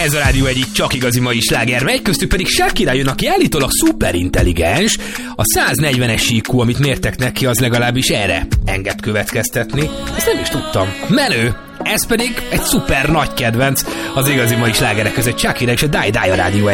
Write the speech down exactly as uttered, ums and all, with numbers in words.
Ez a rádió egyik csak igazi mai sláger, mely köztük pedig Shakira jön, aki állítólag szuperintelligens. A száznegyvenes í kú, amit mértek neki, az legalábbis erre enged következtetni. Ezt nem is tudtam. Menő! Ez pedig egy szuper nagy kedvenc az igazi mai slágerek között. Shakira és a Die Die a rádió